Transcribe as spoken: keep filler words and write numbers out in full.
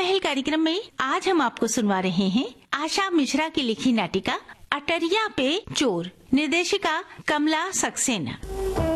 महल कार्यक्रम में आज हम आपको सुनवा रहे हैं आशा मिश्रा की लिखी नाटिका अटरिया पे चोर, निर्देशिका कमला सक्सेना।